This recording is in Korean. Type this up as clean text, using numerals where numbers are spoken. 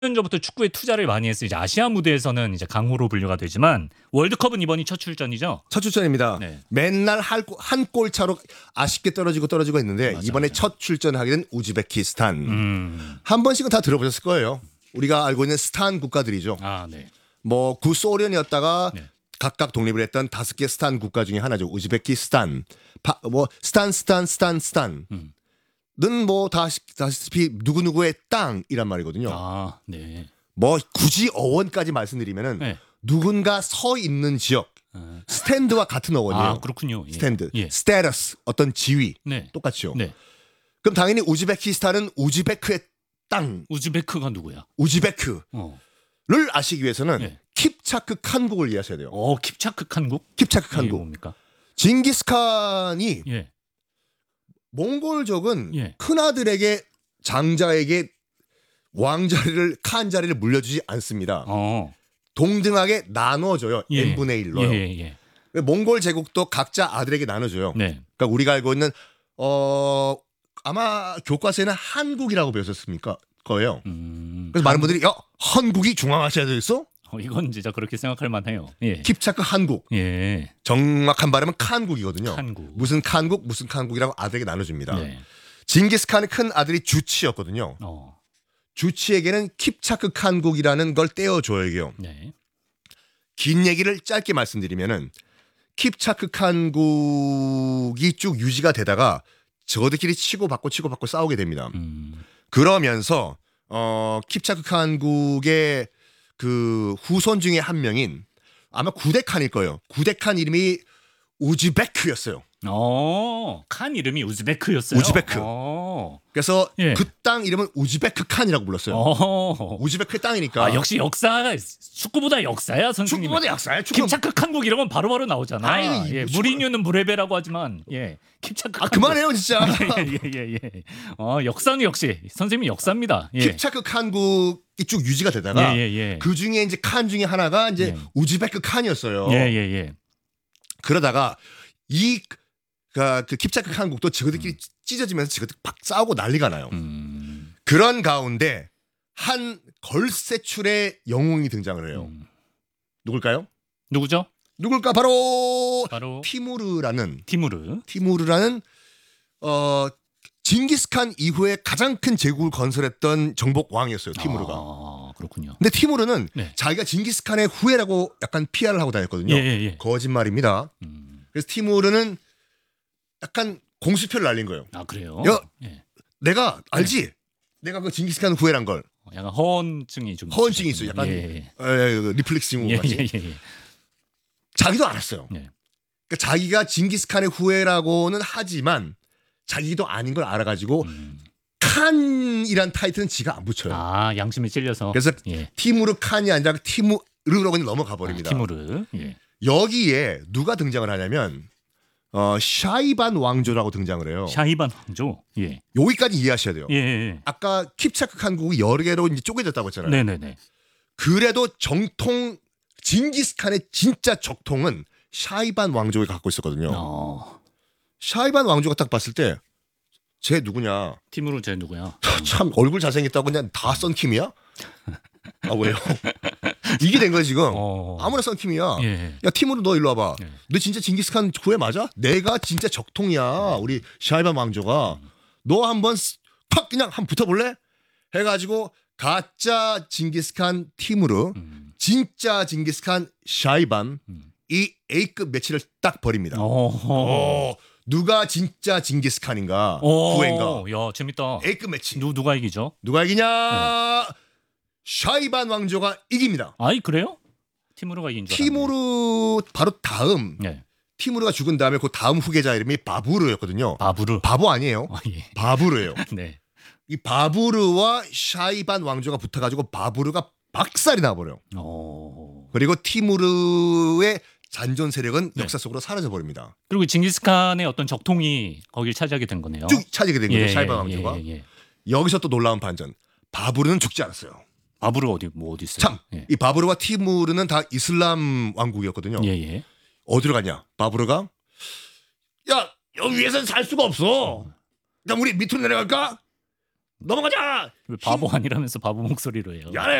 년 전부터 축구에 투자를 많이 했어요. 이제 아시아 무대에서는 이제 강호로 분류가 되지만 월드컵은 이번이 첫 출전이죠. 첫 출전입니다. 네. 맨날 한 골 차로 아쉽게 떨어지고 했는데 맞아, 이번에 맞아. 첫 출전하게 된 우즈베키스탄. 한 번씩은 다 들어보셨을 거예요. 우리가 알고 있는 스탄 국가들이죠. 아, 네. 뭐 구소련이었다가 네. 각각 독립을 했던 5개 스탄 국가 중에 하나죠. 우즈베키스탄. 뭐 스탄. 는 뭐 다시피 누구누구의 땅이란 말이거든요. 아, 네. 뭐 굳이 어원까지 말씀드리면은 네. 누군가 서 있는 지역 스탠드와 같은 어원이에요. 아, 그렇군요. 예. 스탠드, 예. 스테러스 어떤 지위 네. 똑같죠. 네. 그럼 당연히 우즈베키스탄은 우즈베크의 땅, 우즈베크가 누구야? 우즈베크를 어. 아시기 위해서는 네. 킵차크 칸국을 이해하셔야 돼요. 킵차크 칸국? 킵차크 이게 칸국. 뭡니까? 징기스칸이 예. 몽골족은 예. 큰아들에게 장자에게 왕자리를 칸 자리를 물려주지 않습니다. 동등하게 나눠줘요. 예. n분의 1로요. 예. 몽골 제국도 각자 아들에게 나눠줘요. 네. 그러니까 우리가 알고 있는 아마 교과서에는 한국이라고 배웠었습니까? 거예요. 그래서 많은 분들이 한국이 중앙아시아에 있어? 이건 진짜 그렇게 생각할 만해요. 예. 킵차크 한국. 예. 정확한 발음은 칸국이거든요. 칸국. 무슨 칸국이라고 아들에게 나눠줍니다. 네. 징기스칸의 큰 아들이 주치였거든요. 주치에게는 킵차크 칸국이라는 걸 떼어줘야게요. 네. 긴 얘기를 짧게 말씀드리면은 킵차크 칸국이 쭉 유지가 되다가 저들끼리 치고받고 싸우게 됩니다. 그러면서 킵차크 칸국의 그 후손 중에 한 명인 아마 구데칸일 거예요. 구데칸 이름이 우즈베크였어요. 칸 이름이 우즈베크였어요. 우즈베크. 그래서 예. 그 땅 이름은 우즈베크 칸이라고 불렀어요. 우즈베크의 땅이니까. 역시 역사가 축구보다 역사야, 선생님. 축구보다 역사야. 킵차크 칸국 이러면 바로바로 나오잖아. 아니, 예. 축구- 무리뉴는 무레베라고 하지만 킵차크 칸국. 그만해요 진짜. 예. 역사는 역시 선생님이 역사입니다. 예. 킵차크 칸국이 쭉 유지가 되다가 예. 그 중에 이제 칸 중에 하나가 이제 예. 우즈베크 칸이었어요. 예. 그러다가 그 킵차크 칸국도 저들끼리 찢어지면서 저들 막 싸우고 난리가 나요. 그런 가운데 한 걸세출의 영웅이 등장을 해요. 누굴까요? 누구죠? 누굴까? 바로 티무르. 티무르라는 징기스칸 이후에 가장 큰 제국을 건설했던 정복 왕이었어요. 티무르가. 그렇군요. 근데 티무르는 네. 자기가 징기스칸의 후예라고 약간 PR을 하고 다녔거든요. 예. 거짓말입니다. 그래서 티무르는 약간 공수표를 날린 거예요. 아, 그래요? 야, 예. 내가 알지? 내가 그 징기스칸 후예란 걸. 약간 허언증이 좀 허언증이 있어요. 약간 리플렉스 증후 같이. 예. 자기도 알았어요. 네. 그러니까 자기가 징기스칸의 후예라고는 하지만 자기도 아닌 걸 알아가지고 칸이란 타이틀은 지가 안 붙여요. 양심에 찔려서. 그래서 예. 티무르 칸이 아니라 티무르라고 그냥 넘어가 버립니다. 티무르. 예. 여기에 누가 등장을 하냐면 샤이반 왕조라고 등장을 해요. 샤이반 왕조. 예. 여기까지 이해하셔야 돼요. 예. 아까 킵차크 칸국이 여러 개로 이제 쪼개졌다고 했잖아요. 네네네. 그래도 정통 징기스칸의 진짜 적통은 샤이반 왕조가 갖고 있었거든요. 샤이반 왕조가 딱 봤을 때 쟤 누구냐? 티무르 쟤 누구야? 참 얼굴 잘생겼다고 그냥 다 썬킴이야? 아 왜요? 이게 된 거야 지금. 아무나 썬킴이야. 예. 야 티무르 너 일로 와봐. 예. 너 진짜 징기스칸 후예 맞아? 내가 진짜 적통이야. 우리 샤이반 왕조가. 너 한번 팍 그냥 한번 붙어볼래? 해가지고 가짜 징기스칸 티무르, 진짜 징기스칸 샤이반 이 A급 매치를 딱 벌입니다. 누가 진짜 징기스칸인가 후예인가? 야, 재밌다. A급 매치. 누가 이기죠? 누가 이기냐? 샤이반 왕조가 이깁니다. 아이, 그래요? 티무르가 이긴 줄 알았네. 티무르 바로 다음 네. 티무르가 죽은 다음에 그 다음 후계자 이름이 바부르였거든요. 바보 아니에요. 예. 바부르예요. 네. 이 바부르와 샤이반 왕조가 붙어가지고 바부르가 박살이 나버려요. 그리고 티무르의 잔존 세력은 역사 속으로 사라져 버립니다. 그리고 징기스칸의 어떤 적통이 거길 차지하게 된 거네요. 쭉 차지게 된 거죠. 샤이반 왕조가. 여기서 또 놀라운 반전. 바부르는 죽지 않았어요. 바부르 어디 있어요? 참, 이 바부르와 티무르는 다 이슬람 왕국이었거든요. 어디로 가냐? 바부르가 야 여기 위에서는 살 수가 없어. 그럼 우리 밑으로 내려갈까? 넘어가자. 왜 바보 아니라면서 바보 목소리로 해요. 야래